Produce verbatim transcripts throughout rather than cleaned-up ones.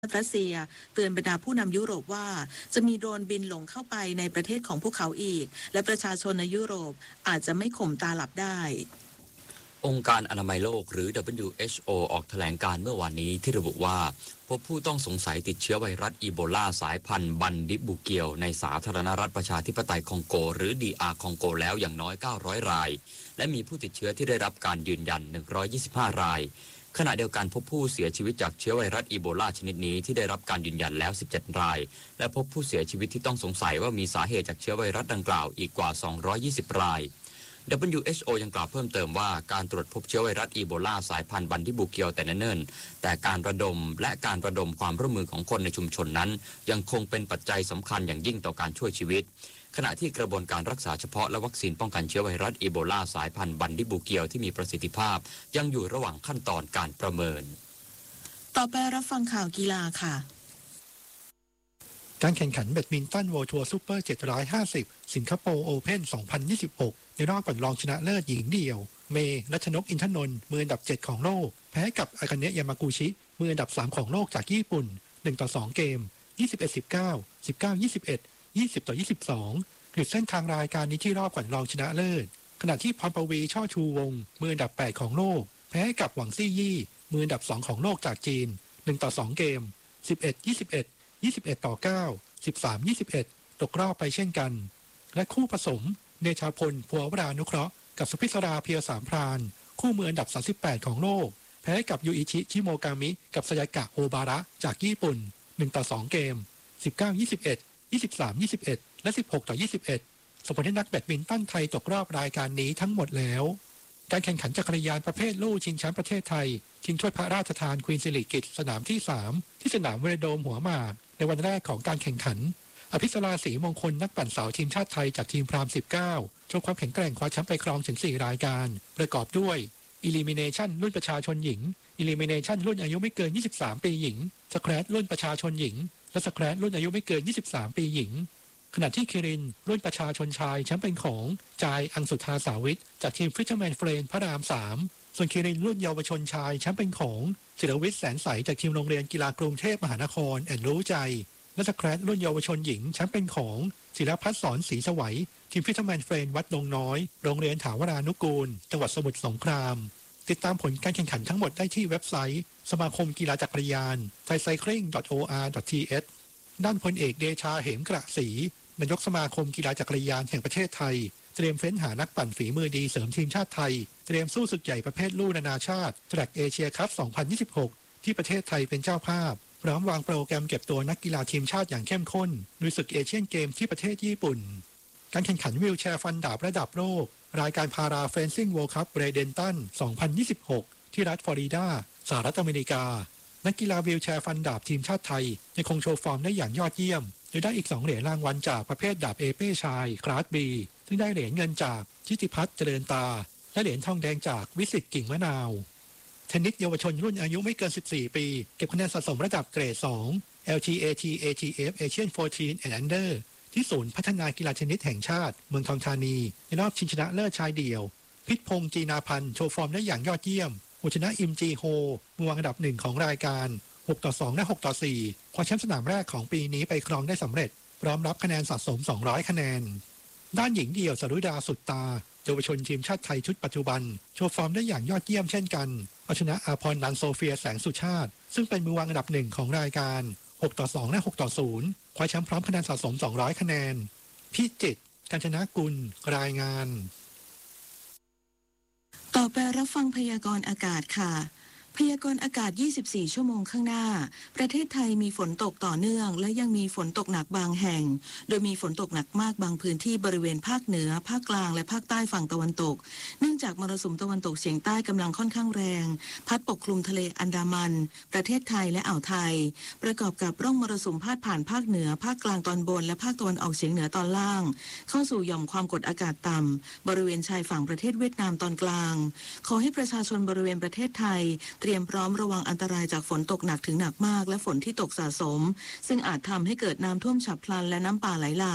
รัสเซียเตือนบรรดาผู้นำยุโรปว่าจะมีโดรนบินหลงเข้าไปในประเทศของพวกเขาอีกและประชาชนในยุโรปอาจจะไม่ข่มตาหลับได้องค์การอนามัยโลกหรือ ดับเบิลยู เอช โอ ออกแถลงการเมื่อวานนี้ที่ระบุว่าพบผู้ต้องสงสัยติดเชื้อไวรัสอีโบลาสายพันธุ์บันดิบูเกียวในสาธารณรัฐประชาธิปไตยคองโกหรือ ดี อาร์ คองโกแล้วอย่างน้อยเก้าร้อยรายและมีผู้ติดเชื้อที่ได้รับการยืนยันหนึ่งร้อยยี่สิบห้ารายขณะเดียวกันพบผู้เสียชีวิตจากเชื้อไวรัสอีโบลาชนิดนี้ที่ได้รับการยืนยันแล้วสิบเจ็ดรายและพบผู้เสียชีวิตที่ต้องสงสัยว่ามีสาเหตุจากเชื้อไวรัสดังกล่าวอีกกว่าสองร้อยยี่สิบราย ดับเบิลยู เอช โอ ยังกล่าวเพิ่มเติมว่าการตรวจพบเชื้อไวรัสอีโบลาสายพันธุ์บันดิบูเกียวแต่เนิ่นๆแต่การระดมและการระดมความร่วมมือของคนในชุมชนนั้นยังคงเป็นปัจจัยสำคัญอย่างยิ่งต่อการช่วยชีวิตขณะที่กระบวนการรักษาเฉพาะและวัคซีนป้องกันเชื้อไวรัสอีโบลาสายพันธุ์บันดิบูเกียวที่มีประสิทธิภาพยังอยู่ระหว่างขั้นตอนการประเมินต่อไปรับฟังข่าวกีฬาค่ะการแข่งขันแบดมินตัน World Tour Super เจ็ดร้อยห้าสิบสิงคโปร์โอเพ่นสองพันยี่สิบหกในรอบก่อนรองชนะเลิศหญิงเดี่ยวเมย์รัชนกอินทนนท์มืออันดับเจ็ดของโลกแพ้กับอากาเนะยามากุชิมืออันดับสามของโลกจากญี่ปุ่นหนึ่งต่อสองเกมยี่สิบเอ็ด สิบเก้า สิบเก้า ยี่สิบเอ็ด ยี่สิบต่อยี่สิบสองหยุดเส้นทางรายการนี้ที่รอบก่อนรองชนะเลิศขณะที่พรปวีช่อชูวงศ์มืออันดับแปดของโลกแพ้กับหวังซี่ยี่มืออันดับสองของโลกจากจีนหนึ่งต่อสองเกมสิบเอ็ด ยี่สิบเอ็ด ยี่สิบเอ็ดต่อเก้า สิบสาม ยี่สิบเอ็ดตกรอบไปเช่นกันและคู่ผสมเนชาพลพัววรานุเคราะห์กับสุพิศราเพียวสามพรานคู่มืออันดับสามสิบแปดของโลกแพ้กับยูอิชิชิโมกามิกับสยากะโอบาระจากญี่ปุ่นหนึ่งต่อสองเกมสิบเก้า ยี่สิบเอ็ด ยี่สิบสาม ยี่สิบเอ็ดและสิบหกต่อยี่สิบเอ็ดส่งผลให้นักแบดมินตันไทยตกรอบรายการนี้ทั้งหมดแล้วการแข่งขันจักรยานประเภทลู่ชิงแชมป์ประเทศไทยชิงถ้วยพระราชทานควีนสิริกิติ์สนามที่สามที่สนามเวโรโดมหัวหมากในวันแรกของการแข่งขันอภิสราศรีมงคลนักปั่นสาวทีมชาติไทยจากทีมพรามสิบเก้าโชว์ความแข็งแกร่งคว้าแชมป์ไปครองถึงสี่รายการประกอบด้วย Elimination รุ่นประชาชนหญิง Elimination รุ่นอายุไม่เกินยี่สิบสามปีหญิงสแครชรุ่นประชาชนหญิงและสแครชรุ่นอายุไม่เกินยี่สิบสามปีหญิงขณะที่คิรินรุ่นประชาชนชายแชมป์เป็นของจายอังสุธาสาวิทจากทีมฟิชเชอร์แมนเฟรนพระรามสามส่วนคิรินรุ่นเยาวชนชายแชมป์เป็นของศิรวิทย์แสนใสจากทีมโรงเรียนกีฬากรุงเทพมหานครแอนรู้ใจและสแครชรุ่นเยาวชนหญิงแชมป์เป็นของศิรพัฒน์สอนศรีสวัยทีมฟิชเชอร์แมนเฟรนวัดดงน้อยโรงเรียนถาวรานุกูลจังหวัดสมุทรสงครามติดตามผลการแข่งขันทั้งหมดได้ที่เว็บไซต์สมาคมกีฬาจักรยาน ไทยไซคลิง ดอท โอ อาร์ ดอท ที เอช ด้านพลเอกเดชาเหมกระศรีนายกสมาคมกีฬาจักรยานแห่งประเทศไทยเตรียมเฟ้นหานักปั่นฝีมือดีเสริมทีมชาติไทยเตรียมสู้ศึกใหญ่ประเภทลู่นานาชาติแทร็กเอเชียคัพสองพันยี่สิบหกที่ประเทศไทยเป็นเจ้าภาพพร้อมวางโปรแกรมเก็บตัวนักกีฬาทีมชาติอย่างเข้มข้นลุยศึกเอเชียนเกมที่ประเทศญี่ปุ่นการแข่งขันวีลแชร์ฟันดาบระดับโลกรายการพาราเฟนซิ่งเวิลด์คัพเบรเดนตันสองพันยี่สิบหกที่รัฐฟลอริดาสหรัฐอเมริกานักกีฬาวีลแชร์ฟันดาบทีมชาติไทยยังคงโชว์ฟอร์มได้อย่างยอดเยี่ยมโดยได้อีกสองเหรียญรางวัลจากประเภทดาบเอเป้ชายคลาสบีซึ่งได้เหรียญเงินจากชิติพัฒน์เจริญตาและเหรียญทองแดงจากวิสิตกิ่งมะนาวเทนนิสเยาวชนรุ่นอายุไม่เกินสิบสี่ปีเก็บคะแนนสะสมระดับเกรดสอง แอล ที เอ ที เอ ที เอฟ Asian สิบสี่ and Under ที่ศูนย์พัฒนากีฬาเทนนิสแห่งชาติเมืองทองธานีในรอบชิงชนะเลิศชายเดี่ยวพิษพงษ์จีนาพันธ์โชว์ฟอร์มได้อย่างยอดเยี่ยมผู้ชนะอิมจีโฮมือวางอันดับหนึ่งของรายการหกต่อสองและหกต่อสี่คว้าแชมป์สนามแรกของปีนี้ไปครองได้สำเร็จพร้อมรับคะแนนสะสมสองร้อยคะแนนด้านหญิงเดี่ยวสรุดาสุดตาเยาวชนทีมชาติไทยชุดปัจจุบันโชว์ฟอร์มได้อย่างยอดเยี่ยมเช่นกันเอาชนะอาพรนันโซเฟียแสงสุชาติซึ่งเป็นมือวางอันดับหนึ่งของรายการหกต่อสองและหกต่อศูนย์คว้าแชมป์พร้อมคะแนนสะสมสองร้อยคะแนนพิจิตรกัญจนากุลรายงานต่อไปรับฟังพยากรณ์อากาศค่ะพยากรณ์อากาศยี่สิบสี่ชั่วโมงข้างหน้าประเทศไทยมีฝนตกต่อเนื่องและยังมีฝนตกหนักบางแห่งโดยมีฝนตกหนักมากบางพื้นที่บริเวณภาคเหนือภาคกลางและภาคใต้ฝั่งตะวันตกเนื่องจากมรสุมตะวันตกเฉียงใต้กำลังค่อนข้างแรงพัดปกคลุมทะเลอันดามันประเทศไทยและอ่าวไทยประกอบกับร่องมรสุมพาดผ่านภาคเหนือภาคกลางตอนบนและภาคตะวันออกเฉียงเหนือตอนล่างเข้าสู่หย่อมความกดอากาศต่ำบริเวณชายฝั่งประเทศเวียดนามตอนกลางขอให้ประชาชนบริเวณประเทศไทยเตรียมพร้อมระวังอันตรายจากฝนตกหนักถึงหนักมากและฝนที่ตกสะสมซึ่งอาจทำให้เกิดน้ำท่วมฉับพลันและน้ำป่าไหลหลาก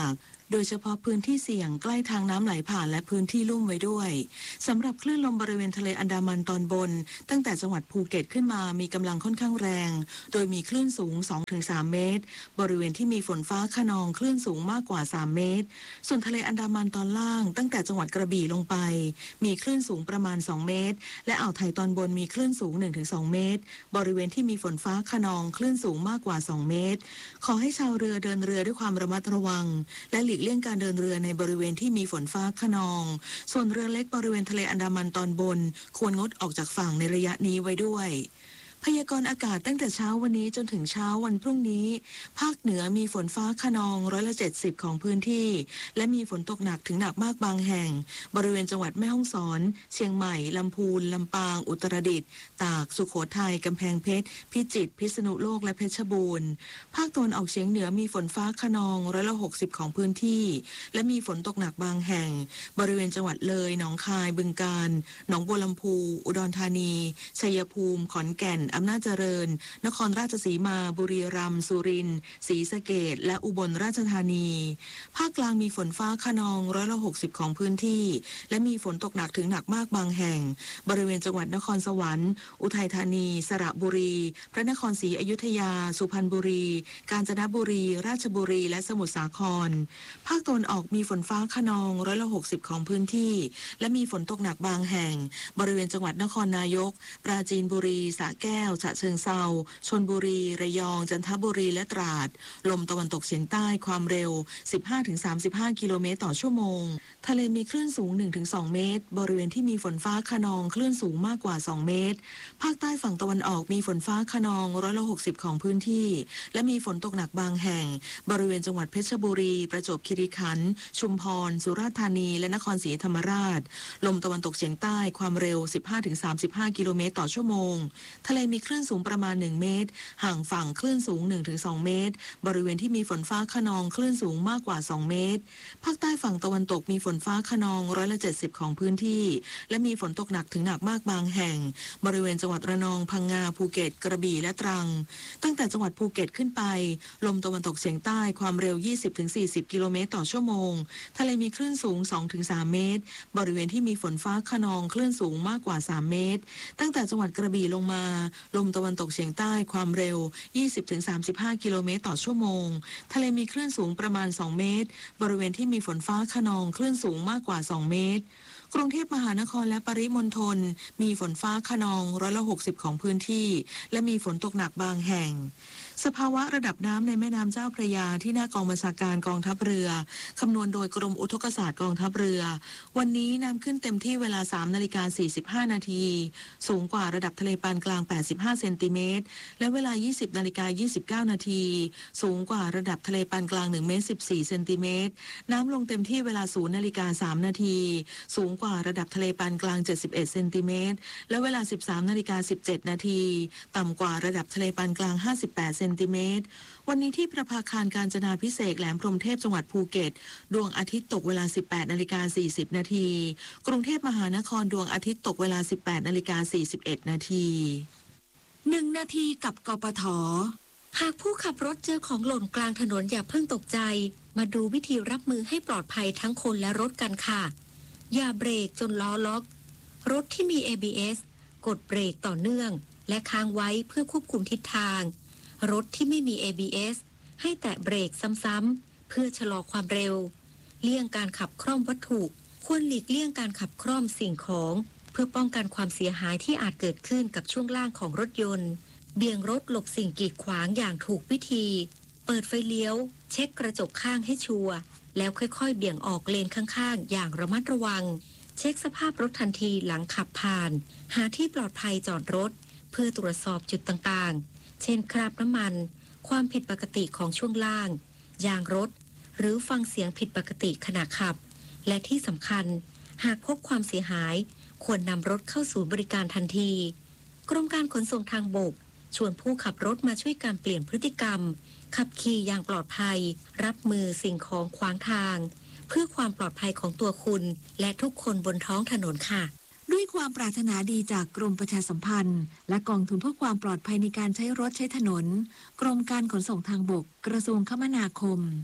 โดยเฉพาะพื้นที่เสี่ยงใกล้ทางน้ำไหลผ่านและพื้นที่ลุ่มไว้ด้วยสำหรับคลื่นลมบริเวณทะเลอันดามันตอนบนตั้งแต่จังหวัดภูเก็ตขึ้นมามีกำลังค่อนข้างแรงโดยมีคลื่นสูง สองถึงสาม เมตรบริเวณที่มีฝนฟ้าคะนองคลื่นสูงมากกว่าสามเมตรส่วนทะเลอันดามันตอนล่างตั้งแต่จังหวัดกระบี่ลงไปมีคลื่นสูงประมาณสองเมตรและอ่าวไทยตอนบนมีคลื่นสูง หนึ่งถึงสอง เมตรบริเวณที่มีฝนฟ้าคะนองคลื่นสูงมากกว่าสองเมตรขอให้ชาวเรือเดินเรือด้วยความระมัดระวังและหลีกเลี่ยงการเดินเรือในบริเวณที่มีฝนฟ้าคะนองส่วนเรือเล็กบริเวณทะเลอันดามันตอนบนควรงดออกจากฝั่งในระยะนี้ไว้ด้วยพยากรณ์อากาศตั้งแต่เช้าวันนี้จนถึงเช้าวันพรุ่งนี้ภาคเหนือมีฝนฟ้าคะนองร้อยละเจ็ดสิบของพื้นที่และมีฝนตกหนักถึงหนักมากบางแห่งบริเวณจังหวัดแม่ฮ่องสอนเชียงใหม่ลำพูนลำปางอุตรดิตถ์ตากสุโขทัยกำแพงเพชรพิจิตรพิษณุโลกและเพชรบูรณ์ภาคตะวันออกเฉียงเหนือมีฝนฟ้าคะนองร้อยละหกสิบของพื้นที่และมีฝนตกหนักบางแห่งบริเวณจังหวัดเลยหนองคายบึงกาฬหนองบัวลำพูอุดรธานีชัยภูมิขอนแก่นอำนาจเจริญนครราชสีมาบุรีรัมย์สุรินทร์ศรีสะเกษและอุบลราชธานีภาคกลางมีฝนฟ้าคะนองร้อยละหกสิบของพื้นที่และมีฝนตกหนักถึงหนักมากบางแห่งบริเวณจังหวัดนครสวรรค์อุทัยธานีสระบุรีพระนครศรีอยุธยาสุพรรณบุรีกาญจนบุรีราชบุรีและสมุทรสาครภาคตะวันออกมีฝนฟ้าคะนองร้อยละหกสิบของพื้นที่และมีฝนตกหนักบางแห่งบริเวณจังหวัดนครนายกปราจีนบุรีสระแก้วฉะเชิงเทราชลบุรีระยองจันทบุรีและตราดลมตะวันตกเฉียงใต้ความเร็ว สิบห้าถึงสามสิบห้า กิโลเมตรต่อชั่วโมงทะเลมีคลื่นสูง หนึ่งถึงสอง เมตรบริเวณที่มีฝนฟ้าคะนองคลื่นสูงมากกว่าสองเมตรภาคใต้ฝั่งตะวันออกมีฝนฟ้าคะนองร้อยละหกสิบของพื้นที่และมีฝนตกหนักบางแห่งบริเวณจังหวัดเพชรบุรีประจวบคีรีขันธ์ชุมพรสุราษฎร์ธานีและนครศรีธรรมราชลมตะวันตกเฉียงใต้ความเร็ว สิบห้าถึงสามสิบห้า กิโลเมตรต่อชั่วโมงทะเลมีคลื่นสูงประมาณหนึ่งเมตรห่างฝั่งคลื่นสูง หนึ่งถึงสอง เมตรบริเวณที่มีฝนฟ้าคะนองคลื่นสูงมากกว่าสองเมตรภาคใต้ฝั่งตะวันตกมีฝนฟ้าคะนองร้อยละเจ็ดสิบของพื้นที่และมีฝนตกหนักถึงหนักมากบางแห่งบริเวณจังหวัดระนองพังงาภูเก็ตกระบี่และตรังตั้งแต่จังหวัดภูเก็ตขึ้นไปลมตะวันตกเฉียงใต้ความเร็ว ยี่สิบถึงสี่สิบ กิโลเมตรต่อชั่วโมงทะเลมีคลื่นสูง สองถึงสาม เมตรบริเวณที่มีฝนฟ้าคะนองคลื่นสูงมากกว่าสามเมตรตั้งแต่จังหวัดกระบี่ลงมาลมตะวันตกเฉียงใต้ความเร็ว ยี่สิบถึงสามสิบห้า กิโลเมตรต่อชั่วโมงทะเลมีคลื่นสูงประมาณสองเมตรบริเวณที่มีฝนฟ้าคะนองคลื่นสูงมากกว่าสองเมตรกรุงเทพมหานครและปริมณฑลมีฝนฟ้าคะนองร้อยละหกสิบของพื้นที่และมีฝนตกหนักบางแห่งสภาวะระดับน้ำในแม่น้ำเจ้าพระยาที่หน้ากองบัญชาการกองทัพเรือคำนวณโดยกรมอุทกศาสตร์กองทัพเรือวันนี้น้ำขึ้นเต็มที่เวลา สามนาฬิกาสี่สิบห้า นาทีสูงกว่าระดับทะเลปานกลางแปดสิบห้าเซนติเมตรและเวลา ยี่สิบนาฬิกายี่สิบเก้า นาทีสูงกว่าระดับทะเลปานกลางหนึ่งเมตรสิบสี่เซนติเมตรน้ำลงเต็มที่เวลา ศูนย์นาฬิกาสาม นาทีสูงกว่าระดับทะเลปานกลางเจ็ดสิบเอ็ดเซนติเมตรและเวลา สิบสามนาฬิกาสิบเจ็ด นาทีต่ำกว่าระดับทะเลปานกลางห้าสิบแปดเซนติเมตรวันนี้ที่ประภาคารกาญจนาภิเษกแหลมพรหมเทพจังหวัดภูเก็ตดวงอาทิตย์ตกเวลา สิบแปดนาฬิกาสี่สิบ นาทีกรุงเทพมหานครดวงอาทิตย์ตกเวลา สิบแปดนาฬิกาสี่สิบเอ็ด นาทีหนึ่งนาทีกับกปท.หากผู้ขับรถเจอของหล่นกลางถนนอย่าเพิ่งตกใจมาดูวิธีรับมือให้ปลอดภัยทั้งคนและรถกันค่ะอย่าเบรกจนล้อล็อกรถที่มี เอ บี เอส กดเบรกต่อเนื่องและค้างไว้เพื่อควบคุมทิศทางรถที่ไม่มี เอ บี เอส ให้แตะเบรกซ้ำๆเพื่อชะลอความเร็วเลี่ยงการขับคล่อมวัตถุควรหลีกเลี่ยงการขับคล่อมสิ่งของเพื่อป้องกันความเสียหายที่อาจเกิดขึ้นกับช่วงล่างของรถยนต์เบี่ยงรถหลบสิ่งกีดขวางอย่างถูกวิธีเปิดไฟเลี้ยวเช็คกระจกข้างให้ชัวร์แล้วค่อยๆเบี่ยงออกเลนข้างๆอย่างระมัดระวังเช็คสภาพรถทันทีหลังขับผ่านหาที่ปลอดภัยจอดรถเพื่อตรวจสอบจุดต่างๆเช่นคราบน้ำมันความผิดปกติของช่วงล่างยางรถหรือฟังเสียงผิดปกติขณะขับและที่สำคัญหากพบความเสียหายควรนำรถเข้าสู่บริการทันทีกรมการขนส่งทางบกชวนผู้ขับรถมาช่วยการเปลี่ยนพฤติกรรมขับขี่อย่างปลอดภัยรับมือสิ่งของขวางทางเพื่อความปลอดภัยของตัวคุณและทุกคนบนท้องถนนค่ะด้วยความปรารถนาดีจากกรมประชาสัมพันธ์และกองทุนเพื่อความปลอดภัยในการใช้รถใช้ถนนกรมการขนส่งทางบกกระทรวงคมนาคม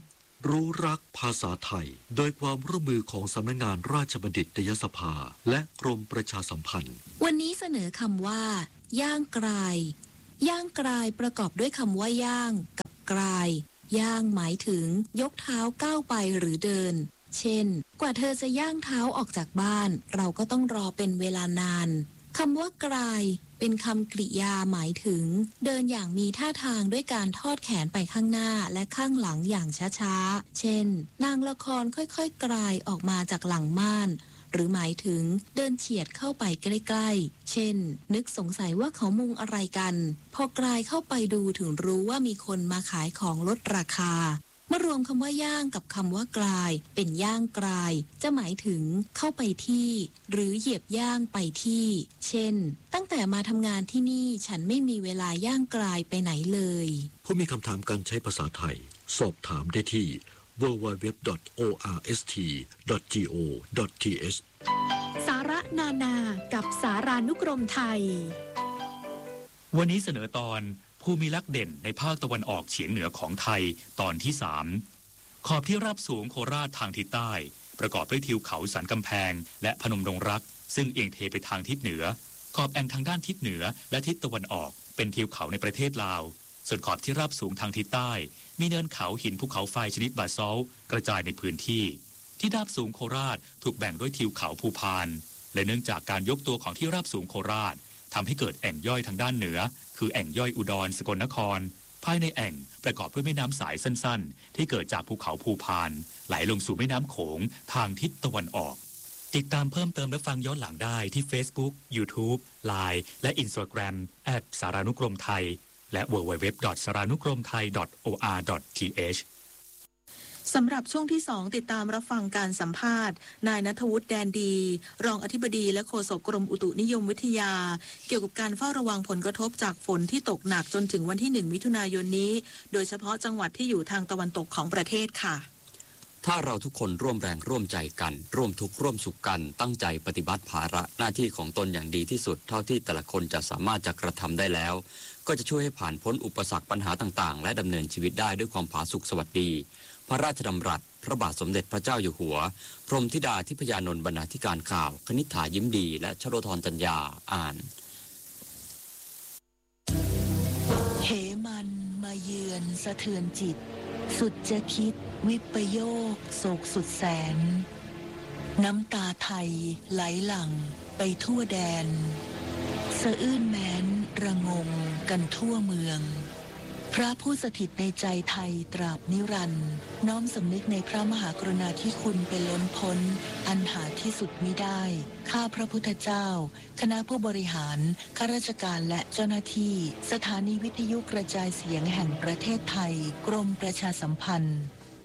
รู้รักภาษาไทยโดยความร่วมมือของสำนักงานราชบัณฑิตยสภาและกรมประชาสัมพันธ์วันนี้เสนอคำว่า ย่างกรายย่างกรายประกอบด้วยคำว่าย่างกับกรายย่างหมายถึงยกเท้าก้าวไปหรือเดินเช่นกว่าเธอจะย่างเท้าออกจากบ้านเราก็ต้องรอเป็นเวลานานคำว่ากรายเป็นคำกริยาหมายถึงเดินอย่างมีท่าทางด้วยการทอดแขนไปข้างหน้าและข้างหลังอย่างช้าๆเช่นนางละครค่อยๆกรายออกมาจากหลังม่านหรือหมายถึงเดินเฉียดเข้าไปใกล้ๆเช่นนึกสงสัยว่าเขามุงอะไรกันพอกรายเข้าไปดูถึงรู้ว่ามีคนมาขายของลดราคาเมื่อรวมคำว่าย่างกับคำว่ากรายเป็นย่างกรายจะหมายถึงเข้าไปที่หรือเหยียบย่างไปที่เช่นตั้งแต่มาทำงานที่นี่ฉันไม่มีเวลาย่างกรายไปไหนเลยผู้มีคำถามการใช้ภาษาไทยสอบถามได้ที่ ดับเบิลยู ดับเบิลยู ดับเบิลยู ดอท โอ อาร์ เอส ที ดอท จี โอ ดอท ที เอชสาระนานากับสารานุกรมไทยวันนี้เสนอตอนภูมิลักษณ์เด่นในภาคตะวันออกเฉียงเหนือของไทยตอนที่สามขอบที่ราบสูงโคราชทางทิศใต้ประกอบด้วยทิวเขาสันกำแพงและพนมดงรักซึ่งเอียงเทไปทางทิศเหนือขอบแอ่งทางด้านทิศเหนือและทิศตะวันออกเป็นทิวเขาในประเทศลาวส่วนขอบที่ราบสูงทางทิศใต้มีเนินเขาหินภูเขาไฟชนิดบาซอลต์กระจายในพื้นที่ที่ราบสูงโคราชถูกแบ่งด้วยทิวเขาภูพานและเนื่องจากการยกตัวของที่ราบสูงโคราชทำให้เกิดแอ่งย่อยทางด้านเหนือคือแอ่งย่อยอุดรสกลนครภายในแอ่งประกอบด้วยแม่น้ำสายสั้นๆที่เกิดจากภูเขาภูพานไหลลงสู่แม่น้ำโขงทางทิศตะวันออกติดตามเพิ่มเติมและฟังย้อนหลังได้ที่ Facebook YouTube ไลน์ และ Instagram แอทสารานุกรมไทยและ ดับเบิลยู ดับเบิลยู ดับเบิลยู ดอท สารานุกรมไทย ดอท โอ อาร์ ดอท ที เอชสำหรับช่วงที่สองติดตามรับฟังการสัมภาษณ์นายณัฐวุฒิแดนดีรองอธิบดีและโฆษกกรมอุตุนิยมวิทยาเกี่ยวกับการเฝ้าระวังผลกระทบจากฝนที่ตกหนักจนถึงวันที่หนึ่งมิถุนายนนี้โดยเฉพาะจังหวัดที่อยู่ทางตะวันตกของประเทศค่ะถ้าเราทุกคนร่วมแรงร่วมใจกันร่วมทุกข์ร่วมสุขกันตั้งใจปฏิบัติภาระหน้าที่ของตนอย่างดีที่สุดเท่าที่แต่ละคนจะสามารถจะกระทำได้แล้วก็จะช่วยให้ผ่านพ้นอุปสรรคปัญหาต่างๆและดำเนินชีวิตได้ด้วยความผาสุกสวัสดีพระราชดำรัสพระบาทสมเด็จพระเจ้าอยู่หัวพรหมธิดาทิพยานนท์บรรณาธิการข่าวคณิษฐายิ้มดีและชโลธรจัญญาอ่านเหมันมาเยือนสะเทือนจิตสุดจะคิดวิปโยคโศกสุดแสนน้ำตาไทยไหลหลั่งไปทั่วแดนสะอื้นแม้นระงงกันทั่วเมืองพระผู้สถิตในใจไทยตราบนิรันดร์น้อมสำนึกในพระมหากรุณาธิคุณเป็นล้นพ้นอันหาที่สุดมิได้ข้าพระพุทธเจ้าคณะผู้บริหารข้าราชการและเจ้าหน้าที่สถานีวิทยุกระจายเสียงแห่งประเทศไทยกรมประชาสัมพันธ์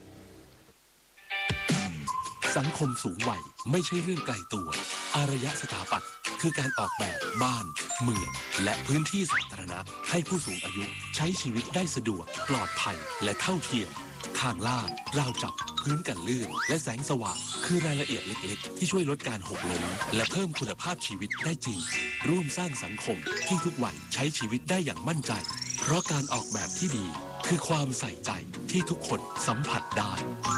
สังคมสูงวัยไม่ใช่เรื่องไกลตัวอารยสถาปัตย์คือการออกแบบบ้านเมืองและพื้นที่สาธารณะให้ผู้สูงอายุใช้ชีวิตได้สะดวกปลอดภัยและเท่าเทียมทางลาดราวจับพื้นกันลื่นและแสงสว่างคือรายละเอียดเล็กๆที่ช่วยลดการหกล้มและเพิ่มคุณภาพชีวิตได้จริงร่วมสร้างสังคมที่ทุกวันใช้ชีวิตได้อย่างมั่นใจเพราะการออกแบบที่ดีคือความใส่ใจที่ทุกคนสัมผัสได้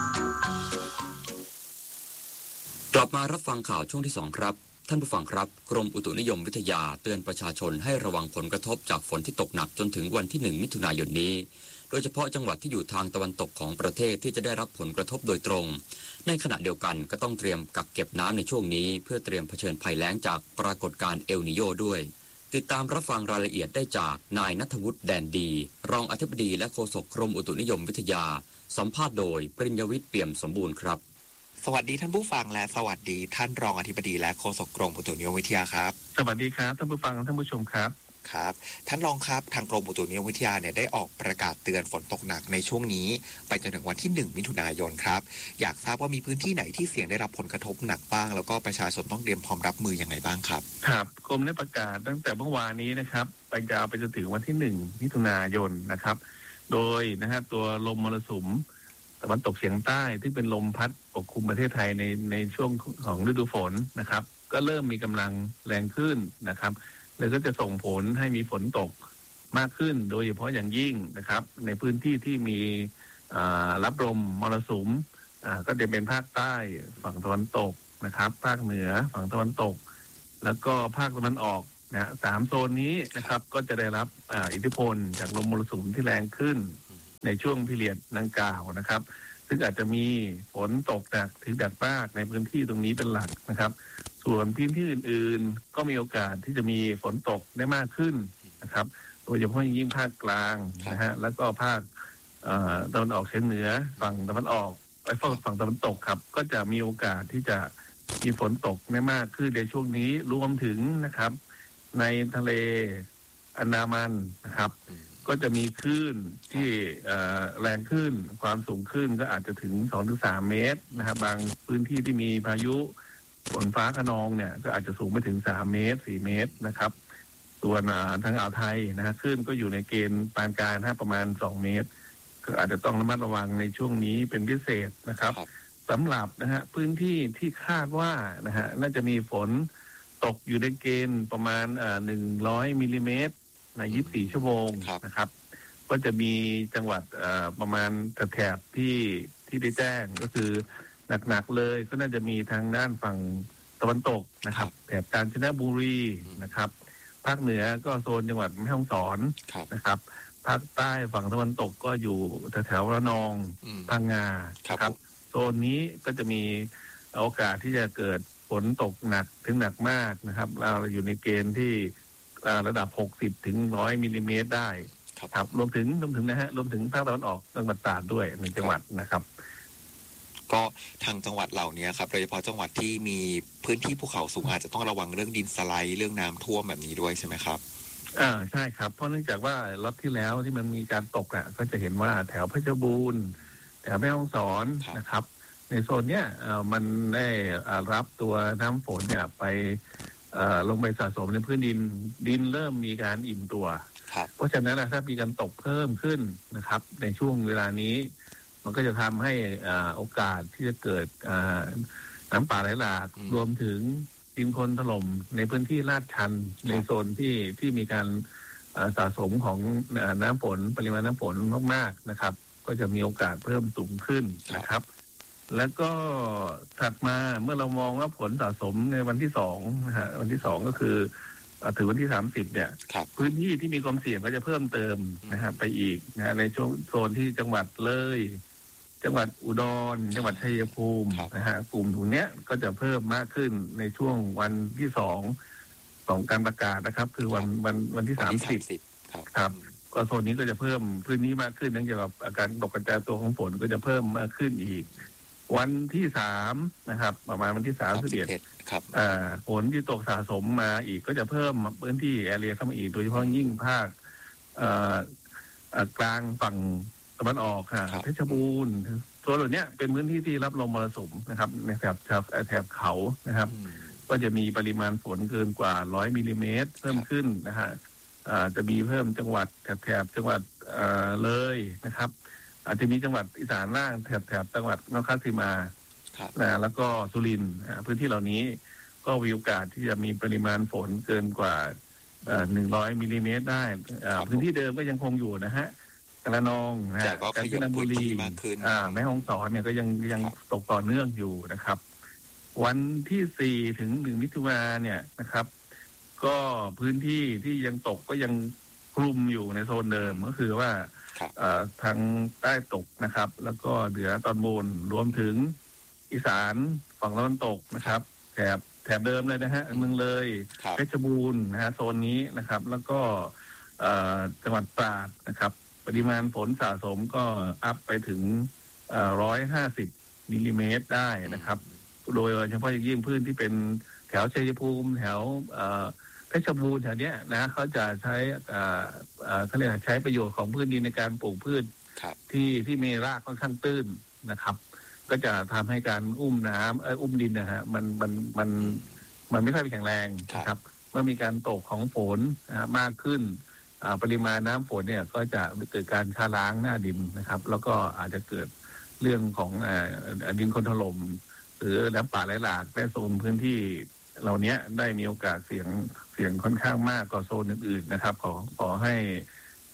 กลับมารับฟังข่าวช่วงที่สองครับท่านผู้ฟังครับกรมอุตุนิยมวิทยาเตือนประชาชนให้ระวังผลกระทบจากฝนที่ตกหนักจนถึงวันที่หนึ่งมิถุนายนนี้โดยเฉพาะจังหวัดที่อยู่ทางตะวันตกของประเทศที่จะได้รับผลกระทบโดยตรงในขณะเดียวกันก็ต้องเตรียมกักเก็บน้ำในช่วงนี้เพื่อเตรียมเผชิญภัยแล้งจากปรากฏการณ์เอลนิโยด้วยติดตามรับฟังรายละเอียดได้จากนายณัฐวุฒิแดนดีรองอธิบดีและโฆษกกรมอุตุนิยมวิทยาสัมภาษณ์โดยปริญญวิทย์เปี่ยมสมบูรณ์ครับสวัสดีท่านผู้ฟังและสวัสดีท่านรองอธิบดีและโฆษกกรมอุตุนิยมวิทยาครับสวัสดีครับท่านผู้ฟังท่านผู้ชมครับครับท่านรองครับทางกรมอุตุนิยมวิทยาเนี่ยได้ออกประกาศเตือนฝนตกหนักในช่วงนี้ไปจนถึงวันที่หนึ่งมิถุนายนครับอยากทราบว่ามีพื้นที่ไหนที่เสี่ยงได้รับผลกระทบหนักบ้างแล้วก็ประชาชนต้องเตรียมพร้อมรับมืออย่างไรบ้างครับครับกรมได้ประกาศตั้งแต่เมื่อวานนี้นะครับไปยาวไปจนถึงวันที่หนึ่งมิถุนายนนะครับโดยนะฮะตัวลมมรสุมตะวันตกเฉียงใต้ที่เป็นลมพัดปกคลุมประเทศไทยในในช่วงของฤดูฝนนะครับก็เริ่มมีกำลังแรงขึ้นนะครับแล้วก็จะส่งผลให้มีฝนตกมากขึ้นโดยเฉพาะอย่างยิ่งนะครับในพื้นที่ที่มีรับลมมรสุมก็จะเป็นภาคใต้ฝั่งตะวันตกนะครับภาคเหนือฝั่งตะวันตกแล้วก็ภาคตะวันออกนะสามโซนนี้นะครับก็จะได้รับอิทธิพลจากลมมรสุมที่แรงขึ้นในช่วงพิเรียดดังกล่าวนะครับซึ่งอาจจะมีฝนตกหนักถึงหนักมากในพื้นที่ตรงนี้เป็นหลักนะครับส่วนพื้นที่อื่นๆก็มีโอกาสที่จะมีฝนตกได้มากขึ้นนะครับโดยเฉพาะยิ่งภาคกลางนะฮะแล้วก็ภาคตะวันออกเฉียงเหนือฝั่งตะวันออกไอ้ฝั่งฝั่งตะวันตกครับก็จะมีโอกาสที่จะมีฝนตกได้มากขึ้นในช่วงนี้รวมถึงนะครับในทะเลอันดามันนะครับก็จะมีคลื่นที่แรงขึ้นความสูงขึ้นก็อาจจะถึง สองถึงสาม เมตรนะครับบางพื้นที่ที่มีพายุฝนฟ้าคะนองเนี่ยก็อาจจะสูงไปถึงสามเมตรสี่เมตรนะครับส่วนทางอ่าวไทยนะฮะคลื่นก็อยู่ในเกณฑ์ปานกลางนะประมาณสองเมตรก็อาจจะต้องระมัดระวังในช่วงนี้เป็นพิเศษนะครับสำหรับนะฮะพื้นที่ที่คาดว่านะฮะน่าจะมีฝนตกอยู่ในเกณฑ์ประมาณหนึ่งร้อยมิลลิเมตรในยี่สิบสี่ชั่วโมงนะครับก็จะมีจังหวัดประมาณแถบที่ที่ได้แจ้งก็คือหนักๆเลยก็น่าจะมีทางด้านฝั่งตะวันตกนะครับแถบกาญจนบุรีนะครับภาคเหนือก็โซนจังหวัดแม่ฮ่องสอนนะครับภาคใต้ฝั่งตะวันตกก็อยู่แถวๆระนองพังงาครับโซนนี้ก็จะมีโอกาสที่จะเกิดฝนตกหนักถึงหนักมากนะครับเราอยู่ในเกณฑ์ที่ระดับหกสิบถึงหนึ่งร้อยมิลลิเมตรได้ครับรวมถึงรวมถึงนะฮะรวมถึงภาคตะวันออกจังหวัดตราดด้วยในจังหวัดนะครับก็ทางจังหวัดเหล่านี้ครับโดยเฉพาะจังหวัดที่มีพื้นที่ภูเขาสูงอาจจะต้องระวังเรื่องดินสไลด์เรื่องน้ำท่วมแบบนี้ด้วยใช่ไหมครับอ่าใช่ครับเพราะเนื่องจากว่าล็อตที่แล้วที่มันมีการตกอ่ะก็จะเห็นว่าแถวเพชรบูรณ์แถวแม่ฮ่องสอนนะครับในโซนเนี้ยมันได้รับตัวน้ำฝนเนี่ยไปลงไปสะสมในพื้นดินดินเริ่มมีการอิ่มตัวเพราะฉะนั้นถ้ามีการตกเพิ่มขึ้นนะครับในช่วงเวลานี้มันก็จะทำให้โอกาสที่จะเกิดน้ำป่าไหลหลากรวมถึงดินโคลนถล่มในพื้นที่ลาดชันในโซนที่ที่มีการสะสมของน้ำฝนปริมาณน้ำฝนมากๆนะครับก็จะมีโอกาสเพิ่มสูงขึ้นนะครับแล้วก็ถัดมาเมื่อเรามองว่าผลสะสมในวันที่สองนะฮะวันที่สองก็คือถึงวันที่สามสิบเนี่ยพื้นที่ที่มีความเสี่ยงก็จะเพิ่มเติมนะฮะไปอีกนะในช่วงโซนที่จังหวัดเลยจังหวัดอุดรจังหวัดชัยภูมินะฮะกลุ่มตรงเนี้ยก็จะเพิ่มมากขึ้นในช่วงวันที่สองของการประกาศนะครับคือวันวันวันที่สามสิบครับก็โซนนี้ก็จะเพิ่มพื้นที่มากขึ้นเนื่องจากอาการตกกระจายตัวของฝนก็จะเพิ่มมากขึ้นอีกวันที่สามนะครับประมาณวันที่สามสิบเอ็ดครับฝนที่ตกสะสมมาอีกก็จะเพิ่มพื้นที่แอเรียเข้ามาอีกโดยเฉพาะยิ่งภาคกลางฝั่งตะวันออกค่ะเพชรบูรณ์โซนเหล่านี้เป็นพื้นที่ที่รับลมมรสุมนะครับในแถบแถบแถบเขานะครับก็จะมีปริมาณฝนเกินกว่าร้อยมิลลิเมตรเพิ่มขึ้นนะฮะจะมีเพิ่มจังหวัดแถบแถบจังหวัดเลยนะครับอาจจะมีจังหวัดอีสานล่างแถบแถบจังหวัดนครราชสีมานะแล้วก็สุรินทร์พื้นที่เหล่านี้ก็มีโอกาสที่จะมีปริมาณฝนเกินกว่าหนึ่งร้อยมิลลิเมตรได้พื้นที่เดิมก็ยังคงอยู่นะฮะระนองนะฮะกาญจนบุรีแม่ฮ่องสอนเนี่ยก็ยังยังตกต่อเนื่องอยู่นะครับวันที่สี่ถึงหนึ่งมิถุนายนเนี่ยนะครับก็พื้นที่ที่ยังตกก็ยังคลุมอยู่ในโซนเดิมก็คือว่าทางใต้ตกนะครับแล้วก็เหนือตอนบนรวมถึงอีสานฝั่งตะวันตกนะครับแถบแถบเดิมเลยนะฮะเมืองเลยเพชรบูรณ์นะฮะโซนนี้นะครับแล้วก็จังหวัดตราดนะครับปริมาณฝนสะสมก็อัพไปถึงร้อยห้าสิบมิลลิเมตรได้นะครับโดยเฉพาะอย่างยิ่งพื้นที่เป็นแถวชัยภูมิแถวเพชรบูรณ์แถวเนี้ยนะเขาจะใช้เขาเรียกใช้ประโยชน์ของพื้นดินในการปลูกพืชที่ที่มีรากค่อนข้างตื้นนะครับก็จะทำให้การอุ้มน้ำเอออุ้มดินนะฮะมันมันมันมันไม่ค่อยแข็งแรงนะครับเมื่อมีการตกของฝนมากขึ้นปริมาณน้ำฝนเนี่ยก็จะเกิดการชะล้างหน้าดินนะครับแล้วก็อาจจะเกิดเรื่องของดินโคลนถล่มหรือน้ำป่าไหลหลากในโซนพื้นที่เหล่านี้ได้มีโอกาสเสี่ยงเสี่ยงค่อนข้างมากกว่าโซนอื่นๆนะครับขอขอให้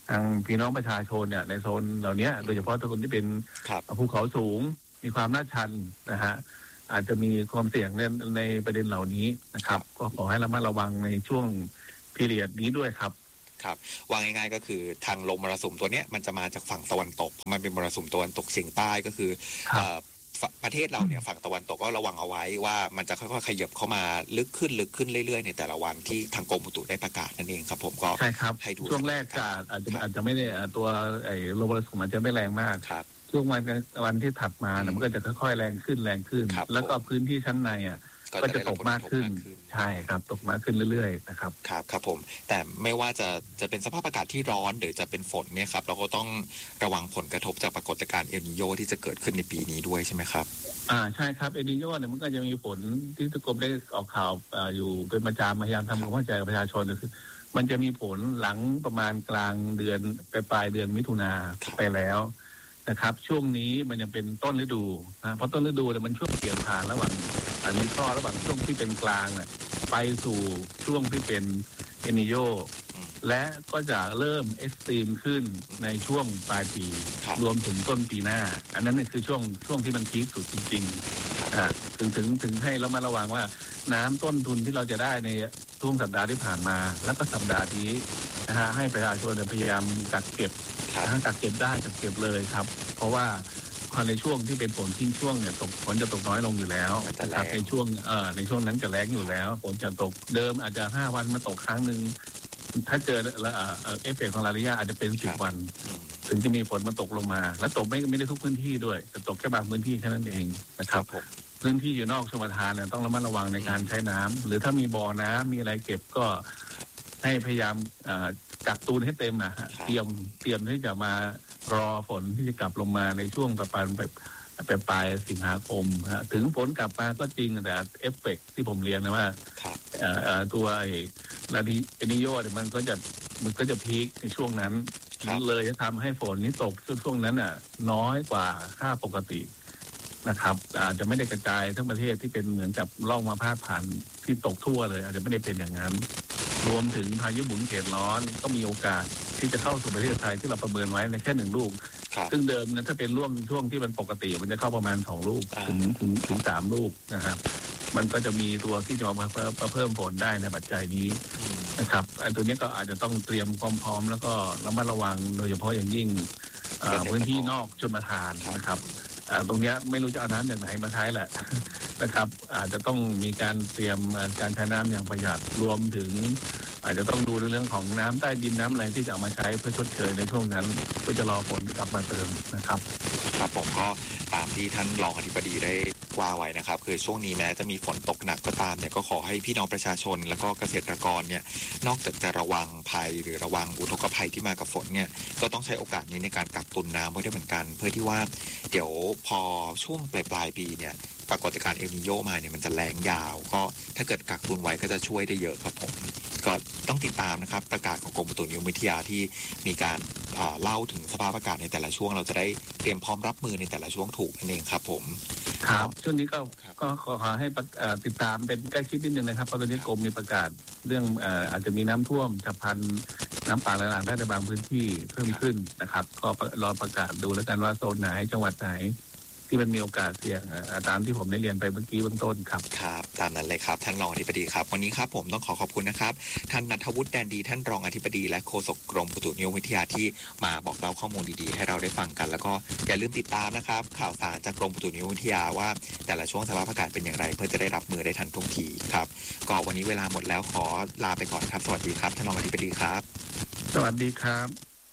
ทางพี่น้องประชาชนเนี่ยในโซนเหล่านี้โดยเฉพาะคนที่เป็นภูเขาสูงมีความลาดชันนะฮะอาจจะมีความเสี่ยงในในประเด็นเหล่านี้นะครับก็ขอให้ระมัดระวังในช่วงพีเรียดนี้ด้วยครับครับวางง่ายๆก็คือทางลมมรสุมตัวเนี้ยมันจะมาจากฝั่งตะวันตกมันเป็นมรสุมตะวันตกเฉียงใต้ก็คือประเทศเราเนี่ยฝั่งตะวันตกก็ระวังเอาไว้ว่ามันจะค่อยๆขยับเข้ามาลึกขึ้นลึกขึ้นเรื่อยๆในแต่ละวันที่ทางกรมอุตุได้ประกาศนั่นเองครับผมก็ใช่ครับให้ดูช่วงแรกจะอาจจะอาจจะไม่ได้ตัวไอ้ลมมรสุมอาจจะไม่แรงมากครับช่วงวันวันที่ถัดมาเนี่ยมันก็จะค่อยๆแรงขึ้นแรงขึ้นแล้วก็พื้นที่ชั้นในอ่ะก็จะตกมากขึ้นใช่ครับตกมากขึ้นเรื่อยๆนะครับครับครับผมแต่ไม่ว่าจะจะเป็นสภาพอากาศที่ร้อนหรือจะเป็นฝนเนี่ยครับเราก็ต้องระวังผลกระทบจากปรากฏการณ์เอลนีโญที่จะเกิดขึ้นในปีนี้ด้วยใช่ไหมครับอ่าใช่ครับเอลนีโญเนี่ยมันก็จะมีผลที่ทุกกรมได้ออกข่าวอยู่เป็นประจำพยายามทำความเข้าใจกับประชาชนคือมันจะมีผลหลังประมาณกลางเดือนไปปลายเดือนมิถุนาไปแล้วนะครับช่วงนี้มันยังเป็นต้นฤดูนะเพราะต้นฤดูเนี่ยมันช่วงเปลี่ยนผ่านระหว่างอันนี้ก็ระหว่างช่วงที่เป็นกลางเนี่ยไปสู่ช่วงที่เป็นเอลนีโญและก็จะเริ่มเอ็กซ์ตรีมขึ้นในช่วงปลายปีรวมถึงต้นปีหน้าอันนั้นเนี่ยคือช่วงช่วงที่มันพีคสุดจริงๆอ่าถึงถึงถึงให้เรามาระวังว่าน้ำต้นทุนที่เราจะได้ในช่วงสัปดาห์ที่ผ่านมาแล้วก็สัปดาห์นี้นะฮะให้ประชาชนพยายามกักเก็บถ้ากักเก็บได้กักเก็บเลยครับเพราะว่าในช่วงที่เป็นฝนทิ้งช่วงเนี่ยตกฝนจะตกน้อยลงอยู่แล้วนะครับในช่วงเอ่อในช่วงนั้นจะแล้งอยู่แล้วฝนจะตกเดิมอาจจะห้าวันมาตกครั้งหนึ่งถ้าเจอเอฟเฟกต์ของลานีญาอาจจะเป็นสิบวันถึงจะมีฝนมาตกลงมาและตกไม่ไม่ได้ทุกพื้นที่ด้วยแต่ตกแค่บางพื้นที่แค่นั้นเองนะครับพื้นที่อยู่นอกชลประทานเนี่ยต้องระมัดระวังในการใช้น้ำหรือถ้ามีบ่อน้ำมีอะไรเก็บก็ให้พยายามกักตูนให้เต็มนะฮะเตรียมเตรียมที่จะมารอฝนที่จะกลับลงมาในช่วงประมาณแบบปลายสิงหาคมฮะถึงฝนกลับมาก็จริงแต่เอฟเฟกต์ที่ผมเรียนนะว่าตัวไอ้ลานีเอลนีโญเนี่ยมันก็จะมันก็จะพีคในช่วงนั้นเลยจะทำให้ฝนนี้ตกช่วงนั้นอ่ะน้อยกว่าค่าปกตินะครับอาจจะไม่ได้กระจายทั้งประเทศที่เป็นเหมือนกับล่องมาพาดผ่านที่ตกทั่วเลยอาจจะไม่ได้เป็นอย่างนั้นรวมถึงพายุหมุนเขตร้อนก็มีโอกาสที่จะเข้าสู่ประเทศไทยที่เราประเมินไว้ในแค่หนึ่งลูกซึ่งเดิมนั้นถ้าเป็นร่วงช่วงที่มันปกติมันจะเข้าประมาณสองลูกถึงถึงถึงสามลูกนะครับมันก็จะมีตัวที่จะมาเพิ่มเพิ่มฝนได้ในปัจจัยนี้นะครับอันตัวนี้ก็อาจจะต้องเตรียมความพร้อมแล้วก็ระมัดระวังโดยเฉพาะอย่างยิ่งพื้นที่นอกชลประทานนะครับตรงนี้ไม่รู้จะเอาน้ำจากไหนมาใช้แหละนะครับอาจจะต้องมีการเตรียมการใช้น้ำอย่างประหยัดรวมถึงอาจจะต้องดูในเรื่องของน้ำใต้ดินน้ำอะไรที่จะเอามาใช้เพื่อชดเชยในช่วงนั้นเพื่อจะรอฝนกลับมาเติมนะครับครับผมก็ตามที่ท่านรองอธิบดีได้ว่าไว้นะครับคือช่วงนี้แม้จะมีฝนตกหนักก็ตามเนี่ยก็ขอให้พี่น้องประชาชนแล้วก็เกษตรกรเนี่ยนอกจากจะระวังภัยหรือระวังอุทกภัยที่มากับฝนเนี่ยก็ต้องใช้โอกาสนี้ในการกักตุนน้ำไว้ด้วยเหมือนกันเพื่อที่ว่าเดี๋ยวพอช่วงปลายปลายปีเนี่ยปรากฏการณ์เอลนีโญมาเนี่ยมันจะแรงยาวก็ถ้าเกิดกักตุนไว้ก็จะช่วยได้เยอะครับผมก็ต้องติดตามนะครับประกาศของกรมอุตุนิยมวิทยาที่มีการเล่าถึงสภาพอากาศในแต่ละช่วงเราจะได้เตรียมพร้อมรับมือในแต่ละช่วงถูกนั่นเองครับผมครับช่วงนี้ก็ก็ขอให้ติดตามเป็นใกล้ชิดนิดนึงนะครับเพราะตอนนี้กรมมีประกาศเรื่องอาจจะมีน้ำท่วมฉับพลันน้ำป่าไหลหลากได้ในบางพื้นที่เพิ่มขึ้นนะครับก็รอประกาศดูแล้วกันว่าโซนไหนจังหวัดไหนที่มันมีโอกาสเสี่ยงตามที่ผมได้เรียนไปเมื่อกี้เบื้องต้นครับครับตามนั้นเลยครับท่านรองอธิบดีครับวันนี้ครับผมต้องขอขอบคุณนะครับท่านณัฐวุฒิแดนดีท่านรองอธิบดีและโฆษกกรมอุตุนิยมวิทยาที่มาบอกเล่าข้อมูลดีๆให้เราได้ฟังกันแล้วก็อย่าลืมติดตามนะครับข่าวสารจากกรมอุตุนิยมวิทยาว่าแต่ละช่วงสภาพอากาศเป็นอย่างไรเพื่อจะได้รับมือได้ทันท่วงทีครับก็วันนี้เวลาหมดแล้วขอลาไปก่อนครับสวัสดีครับท่านรองอธิบดีครับสวัสดีครับ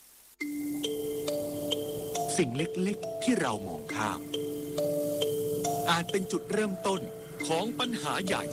สิ่งเล็กๆที่เรามองข้ามอาจเป็นจุดเริ่มต้นของปัญหาใหญ่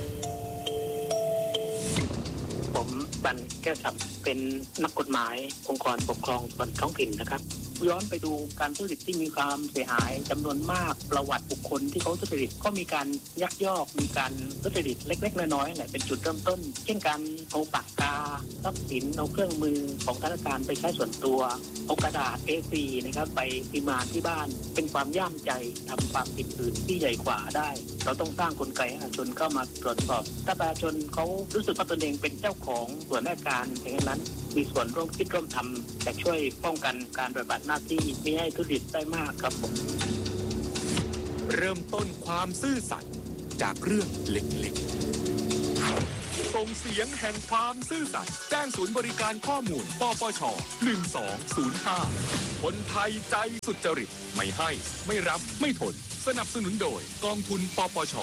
ผมบันแก้วศักดิ์เป็นนักกฎหมายองค์กรปกครองส่วนท้องถิ่นนะครับย้อนไปดูการทุจริตที่มีความเสียหายจำนวนมากประวัติบุคคลที่เขาทุจริตก็มีการยักยอกมีการทุจริตเล็กๆน้อยๆแหละเป็นจุดเริ่มต้นเช่นการเอาปากกาทรัพย์สินเอาเครื่องมือของธนาคารไปใช้ส่วนตัวเอากระดาษ เอ โฟร์ นะครับไปพิมพ์ที่บ้านเป็นความย่ามใจทำความผิดอื่นที่ใหญ่กว่าได้เราต้องสร้างกลไกให้ประชาชนเข้ามาตรวจสอบถ้าประชาชนเขารู้สึกว่าตนเองเป็นเจ้าของส่วนราชการอย่างนั้นมีส่วนร่วมคิดร่วมทำจะช่วยป้องกันการปฏิบัติหน้าที่ไม่ให้ทุจริตได้มากครับผมเริ่มต้นความซื่อสัตย์จากเรื่องเล็กๆส่งเสียงแห่งความซื่อสัตย์แจ้งศูนย์บริการข้อมูลปปชหนึ่งสองศูนย์ห้าคนไทยใจสุจริตไม่ให้ไม่รับไม่ทนสนับสนุนโดยกองทุนปปช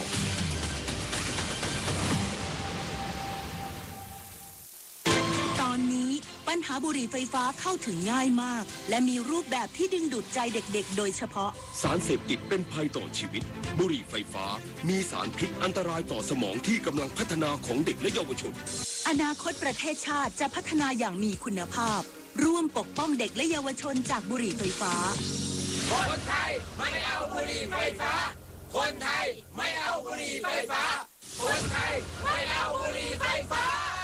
ตอนนี้ปัญหาบุหรี่ไฟฟ้าเข้าถึงง่ายมากและมีรูปแบบที่ดึงดูดใจเด็กๆโดยเฉพาะสารเสพติดเป็นภัยต่อชีวิตบุหรี่ไฟฟ้ามีสารพิษอันตรายต่อสมองที่กำลังพัฒนาของเด็กและเยาวชนอนาคตประเทศชาติจะพัฒนาอย่างมีคุณภาพร่วมปกป้องเด็กและเยาวชนจากบุหรี่ไฟฟ้าคนไทยไม่เอาบุหรี่ไฟฟ้าคนไทยไม่เอาบุหรี่ไฟฟ้าคนไทยไม่เอาบุหรี่ไฟฟ้า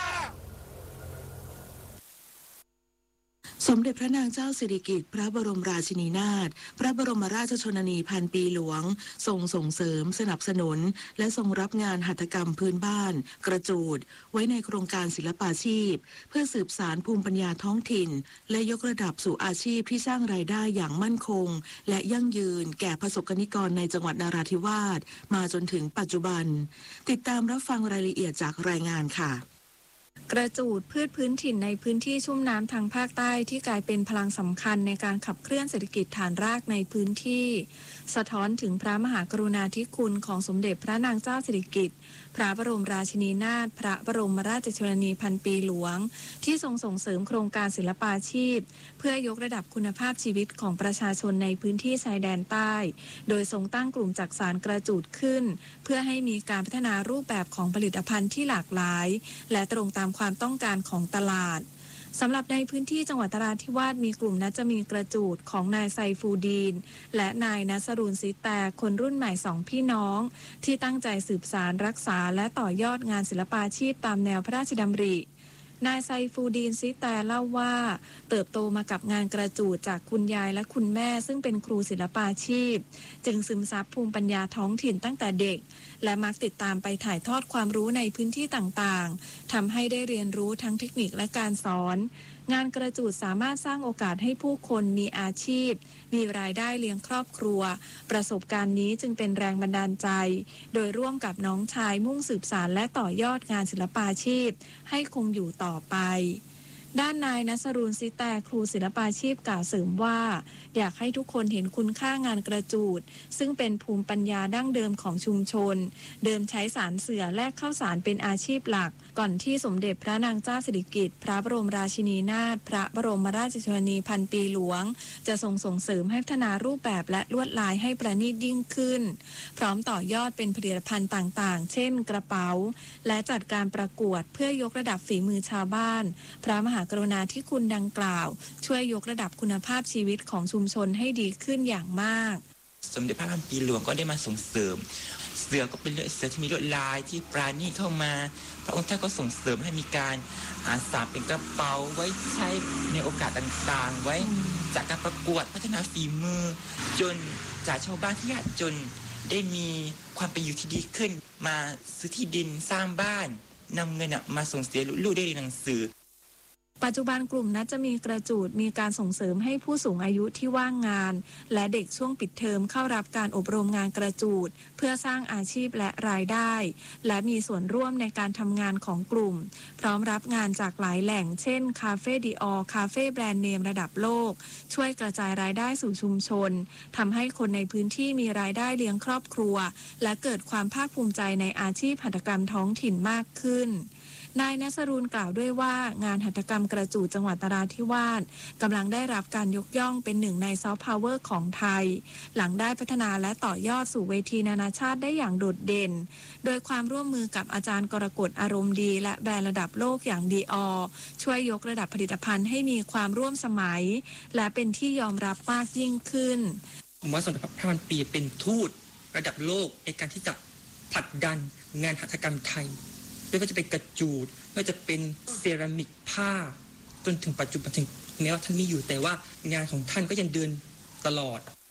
สมเด็จพระนางเจ้าสิริกิติ์พระบรมราชินีนาถพระบรมราชชนนีพันปีหลวงทรงส่งเสริมสนับสนุนและทรงรับงานหัตถกรรมพื้นบ้านกระจูดไว้ในโครงการศิลปาชีพเพื่อสืบสานภูมิปัญญาท้องถิ่นและยกระดับสู่อาชีพที่สร้างรายได้อย่างมั่นคงและยั่งยืนแก่ประสบกนิกรในจังหวัดนราธิวาสมาจนถึงปัจจุบันติดตามรับฟังรายละเอียดจากรายงานค่ะกระจูดพืชพื้นถิ่นในพื้นที่ชุ่มน้ำทางภาคใต้ที่กลายเป็นพลังสำคัญในการขับเคลื่อนเศรษฐกิจฐานรากในพื้นที่สะท้อนถึงพระมหากรุณาธิคุณของสมเด็จพระนางเจ้าสิริกิติ์พระบรมราชินีนาถพระบรมราชชนนีพันปีหลวงที่ทรงส่งเสริมโครงการศิลปาชีพเพื่อยกระดับคุณภาพชีวิตของประชาชนในพื้นที่ชายแดนใต้โดยทรงตั้งกลุ่มจักสานกระจูดขึ้นเพื่อให้มีการพัฒนารูปแบบของผลิตภัณฑ์ที่หลากหลายและตรงตามความต้องการของตลาดสำหรับในพื้นที่จังหวัดนราธิวาสมีกลุ่มนัจมีกระจูดของนายไซฟูดีนและนายนัสรุนซิแตคนรุ่นใหม่สองพี่น้องที่ตั้งใจสืบสานรักษาและต่อยอดงานศิลปาชีพตามแนวพระราชดำรินายไซฟูดีนซิแตเล่าว่าเติบโตมากับงานกระจูดจากคุณยายและคุณแม่ซึ่งเป็นครูศิลปาชีพจึงซึมซับภูมิปัญญาท้องถิ่นตั้งแต่เด็กและมักติดตามไปถ่ายทอดความรู้ในพื้นที่ต่างๆทำให้ได้เรียนรู้ทั้งเทคนิคและการสอนงานกระจูดสามารถสร้างโอกาสให้ผู้คนมีอาชีพมีรายได้เลี้ยงครอบครัวประสบการณ์นี้จึงเป็นแรงบันดาลใจโดยร่วมกับน้องชายมุ่งสืบสานและต่อยอดงานศิลปาชีพให้คงอยู่ต่อไปด้านนายนัสรุนซิแตครูศิลปาชีพกล่าวเสริมว่าอยากให้ทุกคนเห็นคุณค่างานกระจูดซึ่งเป็นภูมิปัญญาดั้งเดิมของชุมชนเดิมใช้สารเสื่อแลกข้าวสารเป็นอาชีพหลักก่อนที่สมเด็จพระนางเจ้าสิริกิติ์พระบรมราชินีนาถพระบรมราชชนนีพันปีหลวงจะทรงส่งเสริมให้พัฒนารูปแบบและลวดลายให้ประณีตยิ่งขึ้นพร้อมต่อยอดเป็นผลิตภัณฑ์ต่างๆเช่นกระเป๋าและจัดการประกวดเพื่อยกระดับฝีมือชาวบ้านพระมหากรุณาธิคุณดังกล่าวช่วยยกระดับคุณภาพชีวิตของชุมชนให้ดีขึ้นอย่างมากสมเด็จพระพันปีหลวงก็ได้มาส่งเสริมเสือก็เป็นเสือที่มีลวดลายที่ปราณีตเข้ามาพระองค์ท่านก็ส่งเสริมให้มีการอาสาเป็นกระเป๋าไว้ใช้ในโอกาสต่างๆไว้จากการประกวดพัฒนาฝีมือจนจากชาวบ้านที่ยากจนได้มีความเป็นอยู่ที่ดีขึ้นมาซื้อที่ดินสร้างบ้านนำเงินมาส่งเสียลูกๆได้เรียนหนังสือปัจจุบันกลุ่มนัจมีกระจูดมีการส่งเสริมให้ผู้สูงอายุที่ว่างงานและเด็กช่วงปิดเทอมเข้ารับการอบรมงานกระจูดเพื่อสร้างอาชีพและรายได้และมีส่วนร่วมในการทำงานของกลุ่มพร้อมรับงานจากหลายแหล่งเช่นคาเฟ่ดิออคาเฟ่แบรนด์เนมระดับโลกช่วยกระจายรายได้สู่ชุมชนทำให้คนในพื้นที่มีรายได้เลี้ยงครอบครัวและเกิดความภาคภูมิใจในอาชีพหัตถกรรมท้องถิ่นมากขึ้นนายนัสรุนกล่าวด้วยว่างานหัตถกรรมกระจูดจังหวัดนราธิวาสกำลังได้รับการยกย่องเป็นหนึ่งในซอฟต์พาวเวอร์ของไทยหลังได้พัฒนาและต่อยอดสู่เวทีนานาชาติได้อย่างโดดเด่นโดยความร่วมมือกับอาจารย์กรกฎอารมณ์ดีและแบรนด์ระดับโลกอย่างดีออช่วยยกระดับผลิตภัณฑ์ให้มีความร่วมสมัยและเป็นที่ยอมรับมากยิ่งขึ้นผมว่าสมเด็จพระพันปีเป็นทูตระดับโลกในการที่จะผลักดันงานหัตถกรรมไทยไม่ว่าจะเป็นกระจูดไม่ว่าจะเป็นเซรามิกผ้าจนถึงปัจจุบันถึงแม้ว่าท่านไม่อยู่แต่ว่างานของท่านก็ยังเดินตลอด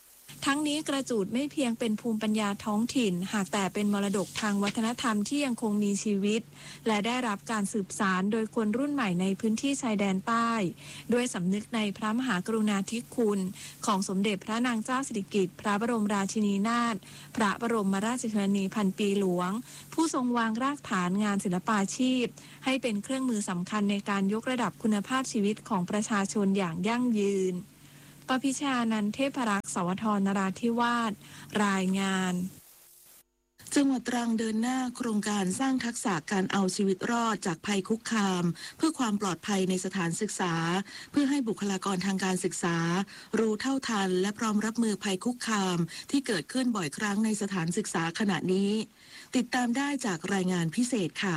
ทั้งนี้กระจูดไม่เพียงเป็นภูมิปัญญาท้องถิ่นหากแต่เป็นมรดกทางวัฒนธรรมที่ยังคงมีชีวิตและได้รับการสืบสานโดยคนรุ่นใหม่ในพื้นที่ชายแดนใต้ด้วยสำนึกในพระมหากรุณาธิคุณของสมเด็จพระนางเจ้าสิริกิติ์พระบรมราชินีนาถพระบรมราชชนนีพันปีหลวงผู้ทรงวางรากฐานงานศิลปาชีพให้เป็นเครื่องมือสำคัญในการยกระดับคุณภาพชีวิตของประชาชนอย่างยั่งยืนปพิชานันท์เทพรักษ์ สวท นราธิวาสรายงานจังหวัดตรังเดินหน้าโครงการสร้างทักษะการเอาชีวิตรอดจากภัยคุกคามเพื่อความปลอดภัยในสถานศึกษาเพื่อให้บุคลากรทางการศึกษารู้เท่าทันและพร้อมรับมือภัยคุกคามที่เกิดขึ้นบ่อยครั้งในสถานศึกษาขณะนี้ติดตามได้จากรายงานพิเศษค่ะ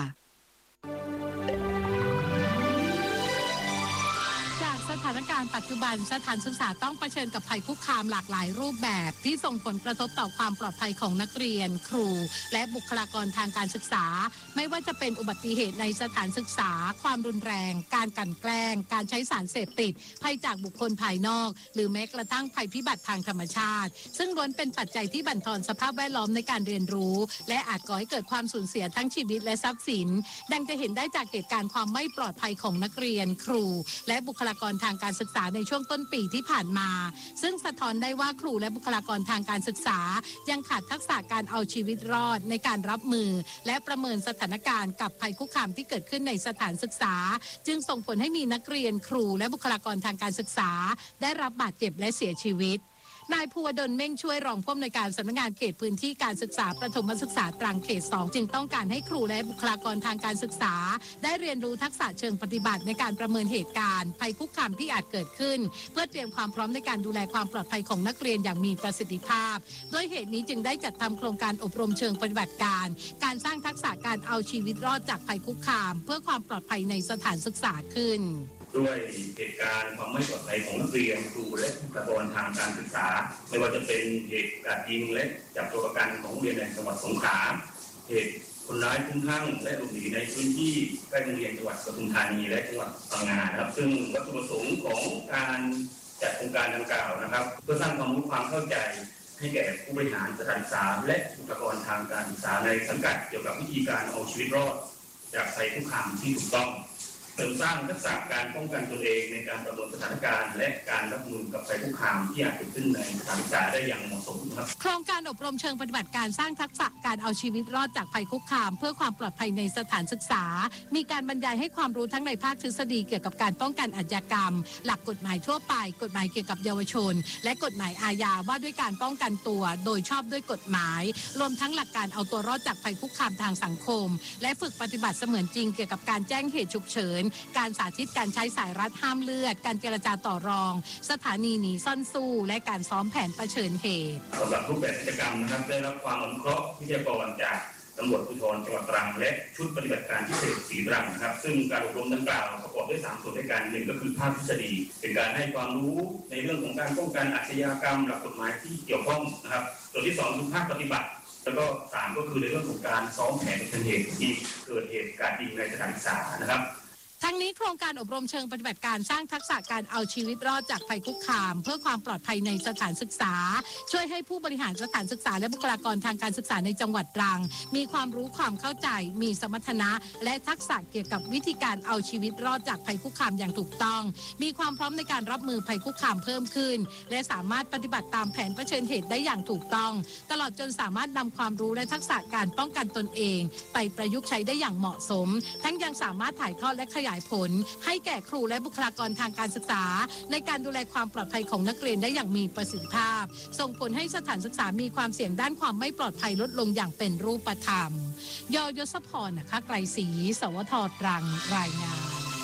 สถานการณ์ปัจจุบันสถานศึกษาต้องเผชิญกับภัยคุกคามหลากหลายรูปแบบที่ส่งผลกระทบต่อความปลอดภัยของนักเรียนครูและบุคลากรทางการศึกษาไม่ว่าจะเป็นอุบัติเหตุในสถานศึกษาความรุนแรงการกลั่นแกล้งการใช้สารเสพติดภัยจากบุคคลภายนอกหรือแม้กระทั่งภัยพิบัติทางธรรมชาติซึ่งล้วนเป็นปัจจัยที่บั่นทอนสภาพแวดล้อมในการเรียนรู้และอาจก่อให้เกิดความสูญเสียทั้งชีวิตและทรัพย์สินดังจะเห็นได้จากเหตุการณ์ความไม่ปลอดภัยของนักเรียนครูและบุคลากรทางการศึกษาในช่วงต้นปีที่ผ่านมาซึ่งสะท้อนได้ว่าครูและบุคลากรทางการศึกษายังขาดทักษะการเอาชีวิตรอดในการรับมือและประเมินสถานการณ์กับภัยคุกคามที่เกิดขึ้นในสถานศึกษาจึงส่งผลให้มีนักเรียนครูและบุคลากรทางการศึกษาได้รับบาดเจ็บและเสียชีวิตนายภูวดลเม่งช่วยรองผู้อำนวยการสำนักงานเขตพื้นที่การศึกษาประถมศึกษาตรังเขตสองจึงต้องการให้ครูและบุคลากรทางการศึกษาได้เรียนรู้ทักษะเชิงปฏิบัติในการประเมินเหตุการณ์ภัยคุกคามที่อาจเกิดขึ้นเพื่อเตรียมความพร้อมในการดูแลความปลอดภัยของนักเรียนอย่างมีประสิทธิภาพด้วยเหตุนี้จึงได้จัดทำโครงการอบรมเชิงปฏิบัติการการสร้างทักษะการเอาชีวิตรอดจากภัยคุกคามเพื่อความปลอดภัยในสถานศึกษาขึ้นด้วยเหตุการณ์ความไม่ปลอดภัยของนักเรียนครูและบุคลากรทางการศึกษาไม่ว่าจะเป็นเหตุการณ์ยิงและจับตัวประกันของโรงเรียนในจังหวัดสงขลาเหตุคนร้ายคุ้มคลั่งและหลบหนีในพื้นที่ใกล้โรงเรียนจังหวัดปทุมธานีและจังหวัดพังงาครับซึ่งวัตถุประสงค์ของการจัดโครงการดังกล่าวนะครับเพื่อสร้างความรู้ความเข้าใจให้แก่ผู้บริหารสถานศึกษาและบุคลากรทางการศึกษาในสังกัดเกี่ยวกับวิธีการเอาชีวิตรอดจากภัยคุกคามที่ถูกต้องเสริมสร้างทักษะการป้องกันตนเองในการประเมินสถานการณ์และการรับมือกับภัยคุกคามที่อาจเกิดขึ้นในสถานศึกษาได้อย่างเหมาะสมครับโครงการอบรมเชิงปฏิบัติการสร้างทักษะการเอาชีวิตรอดจากภัยคุกคามเพื่อความปลอดภัยในสถานศึกษามีการบรรยายให้ความรู้ทั้งในภาคทฤษฎีเกี่ยวกับการป้องกันอาชญากรรมหลักกฎหมายทั่วไปกฎหมายเกี่ยวกับเยาวชนและกฎหมายอาญาว่าด้วยการป้องกันตัวโดยชอบด้วยกฎหมายรวมทั้งหลักการเอาตัวรอดจากภัยคุกคามทางสังคมและฝึกปฏิบัติเสมือนจริงเกี่ยวกับการแจ้งเหตุฉุกเฉินการสาธิตการใช้สายรัดห้ามเลือดการเจรจาต่อรองสถานีหนีซ่อนสู้และการซ้อมแผนเผชิญเหตุสำหรับรูปแบบกิจกรรมนะครับได้รับความอนุเคราะห์วิทยากรจากตำรวจภูธรจังหวัดตรังและชุดปฏิบัติการพิเศษศรีตรังนะครับซึ่งการอบรมดังกล่าวประกอบด้วยสามส่วนด้วยกันหนึ่งก็คือภาคทฤษฎีเป็นการให้ความรู้ในเรื่องของการป้องกันอาชญากรรมหลักกฎหมายที่เกี่ยวข้องนะครับส่วนที่สองคือภาคปฏิบัติแล้วก็สามก็คือในเรื่องของการซ้อมแผนเผชิญเหตุที่เกิดเหตุการณ์ยิงในสถานศึกษานะครับทั้งนี้โครงการอบรมเชิงปฏิบัติการสร้างทักษะการเอาชีวิตรอดจากภัยคุกคามเพื่อความปลอดภัยในสถานศึกษาช่วยให้ผู้บริหารสถานศึกษาและบุคลากรทางการศึกษาในจังหวัดตรังมีความรู้ความเข้าใจมีสมรรถนะและทักษะเกี่ยวกับวิธีการเอาชีวิตรอดจากภัยคุกคามอย่างถูกต้องมีความพร้อมในการรับมือภัยคุกคามเพิ่มขึ้นและสามารถปฏิบัติตามแผนเผชิญเหตุได้อย่างถูกต้องตลอดจนสามารถนำความรู้และทักษะการป้องกันตนเองไปประยุกต์ใช้ได้อย่างเหมาะสมทั้งยังสามารถถ่ายทอดและขยายผลให้แก่ครูและบุคลากรทางการศึกษาในการดูแลความปลอดภัยของนักเรียนได้อย่างมีประสิทธิภาพส่งผลให้สถานศึกษามีความเสี่ยงด้านความไม่ปลอดภัยลดลงอย่างเป็นรูปธรรมยยศพรนะคะไกรศรีสวทตรังรายงาน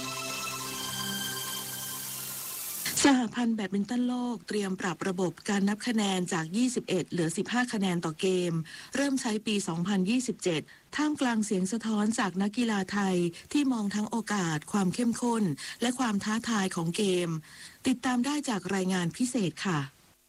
สหพันธ์แบดมินตันโลกเตรียมปรับระบบการนับคะแนนจากยี่สิบเอ็ดเหลือสิบห้าคะแนนต่อเกมเริ่มใช้ปีสองพันยี่สิบเจ็ดท่ามกลางเสียงสะท้อนจากนักกีฬาไทยที่มองทั้งโอกาสความเข้มข้นและความท้าทายของเกมติดตามได้จากรายงานพิเศษค่ะ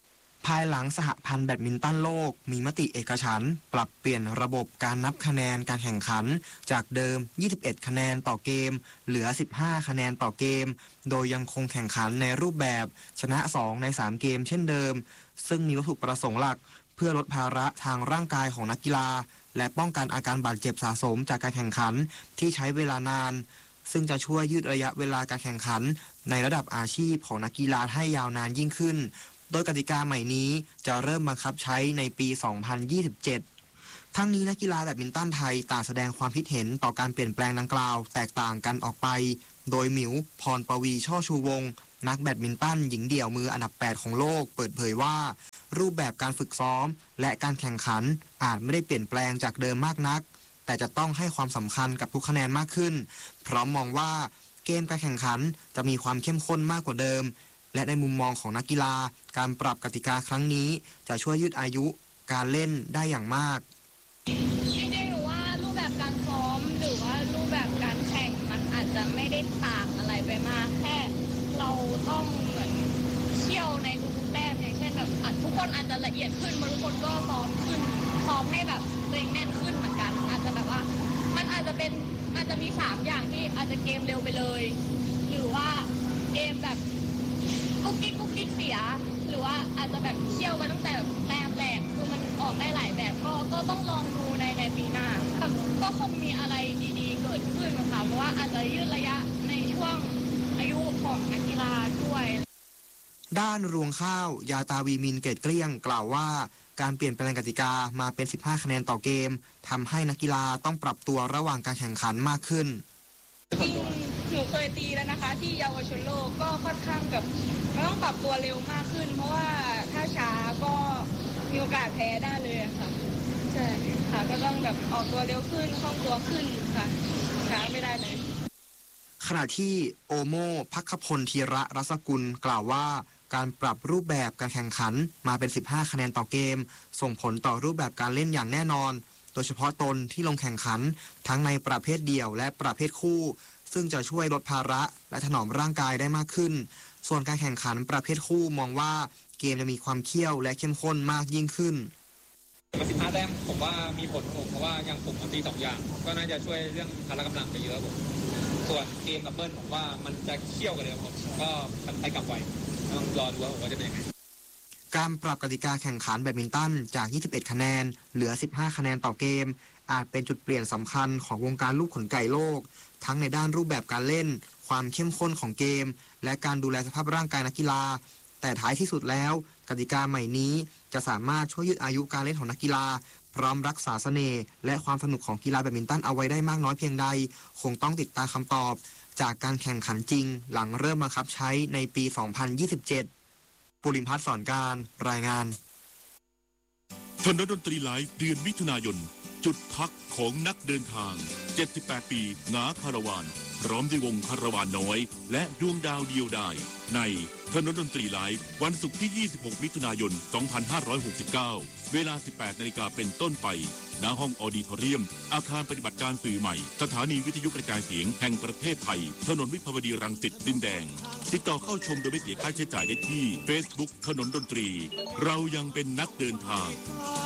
ภายหลังสหพันธ์แบดมินตันโลกมีมติเอกฉันท์ปรับเปลี่ยนระบบการนับคะแนนการแข่งขันจากเดิมยี่สิบเอ็ดคะแนนต่อเกมเหลือสิบห้าคะแนนต่อเกมโดยยังคงแข่งขันในรูปแบบชนะสองในสามเกมเช่นเดิมซึ่งมีวัตถุประสงค์หลักเพื่อลดภาระทางร่างกายของนักกีฬาและป้องกันอาการบาดเจ็บสะสมจากการแข่งขันที่ใช้เวลานานซึ่งจะช่วยยืดระยะเวลาการแข่งขันในระดับอาชีพของนักกีฬาให้ยาวนานยิ่งขึ้นโดยกติกาใหม่นี้จะเริ่มบังคับใช้ในปี สองพันยี่สิบเจ็ด ทั้งนี้นักกีฬาแบดมินตันไทยต่างแสดงความคิดเห็นต่อการเปลี่ยนแปลงดังกล่าวแตกต่างกันออกไปโดยหมิวพรปวีช่อชูวงศ์นักแบดมินตันหญิงเดี่ยวมืออันดับแปดของโลกเปิดเผยว่ารูปแบบการฝึกซ้อมและการแข่งขันอาจไม่ได้เปลี่ยนแปลงจากเดิมมากนักแต่จะต้องให้ความสำคัญกับทุกคะแนนมากขึ้นพร้อมมองว่าเกมการแข่งขันจะมีความเข้มข้นมากกว่าเดิมและในมุมมองของนักกีฬาการปรับกติกาครั้งนี้จะช่วยยืดอายุการเล่นได้อย่างมากจริงๆหนูว่ารูปแบบการซ้อมหรือว่ารูปแบบการแข่งมันอาจจะไม่ได้ต่างอะไรไปมากแค่เราต้องเหมือนเชี่ยวในทุกๆแต้มอย่างเช่นแบบทุกคนอาจจะละเอียดขึ้นบางทุกคนก็ซ้อมขึ้นซ้อมให้แบบตัวเองแน่นขึ้นเหมือนกันอาจจะแบบว่ามันอาจจะเป็นอาจจะมีสามอย่างที่อาจจะเกมเร็วไปเลยหรือว่าเกมแบบกุ๊กกิ๊กกุ๊กกิ๊กเสียหรือว่าอาจจะแบบเชี่ยวมาตั้งแต่แต้มแรกคือมันออกได้หลายแบบก็ก็ต้องลองดูในในปีหน้าก็คงมีอะไรดีๆเกิดขึ้นนะคะเพราะว่าอาจจะยืดระยะในช่วงอายุของนักกีฬาด้วยด้านรวงข้าวยาตาวีมินเกตเกลี้ยงกล่าวว่าการเปลี่ยนแปลงกติกามาเป็นสิบห้าคะแนนต่อเกมทำให้นักกีฬาต้องปรับตัวระหว่างการแข่งขันมากขึ้นจริงหนูเคยตีแล้วนะคะที่เยาวชนโลกก็ค่อนข้างแบบมันต้องปรับตัวเร็วมากขึ้นเพราะว่าถ้าช้าก็มีโอกาสแพ้ได้เลยค่ะใช่ค่ะก็ต้องแบบออกตัวเร็วขึ้นคล่องตัวขึ้นค่ะช้าไม่ได้เลยขณะที่โอโมภัคพลธีระรัศกุลกล่าวว่าการปรับรูปแบบการแข่งขันมาเป็นสิบห้าคะแนนต่อเกมส่งผลต่อรูปแบบการเล่นอย่างแน่นอนโดยเฉพาะตนที่ลงแข่งขันทั้งในประเภทเดี่ยวและประเภทคู่ซึ่งจะช่วยลดภาระและถนอมร่างกายได้มากขึ้นส่วนการแข่งขันประเภทคู่มองว่าเกมจะมีความเขี้ยวและเข้มข้นมากยิ่งขึ้นมาสิบห้าแต้มผมว่ามีผลผมเพราะว่าอย่างผมตีสองอย่างก็น่าจะช่วยเรื่องพละกำลังไปเยอะผมส่วนเกมดับเบิลผมว่ามันจะเขี้ยวกันเลยผมก็ไปกลับไวต้องรอดูว่าผมว่าจะเป็นยังไงการปรับกติกาแข่งขันแบดมินตันจากยี่สิบเอ็ดคะแนนเหลือสิบห้าคะแนนต่อเกมอาจเป็นจุดเปลี่ยนสำคัญของวงการลูกขนไก่โลกทั้งในด้านรูปแบบการเล่นความเข้มข้นของเกมและการดูแลสภาพร่างกายนักกีฬาแต่ท้ายที่สุดแล้วกติกาใหม่นี้จะสามารถช่วยยืดอายุการเล่นของนักกีฬาพร้อมรักษาเสน่ห์และความสนุกของกีฬาแบดมินตันเอาไว้ได้มากน้อยเพียงใดคงต้องติดตามคำตอบจากการแข่งขันจริงหลังเริ่มบังคับใช้ในปี สองพันยี่สิบเจ็ด ปุริมพัฒน์สอนการรายงานถนนดนตรีไลฟ์เดือนมิถุนายนจุดพักของนักเดินทางเจ็ดสิบแปดปีหนาคาราวานพร้อมด้วยวงคาราวานน้อยและดวงดาวเดียวดายในถนนดนตรีไลฟ์วันศุกร์ที่ยี่สิบหกมิถุนายนสองพันห้าร้อยหกสิบเก้าเวลาสิบแปดนาฬิกาเป็นต้นไปณห้องออดิทอเรียมอาคารปฏิบัติการสื่อใหม่สถานีวิทยุกระจายเสียงแห่งประเทศไทยถนนวิภาวดีรังสิตดินแดงติดต่อเข้าชมโดยไม่เสียค่าใช้จ่ายได้ที่ Facebook ถนนดนตรีเรายังเป็นนักเดินทาง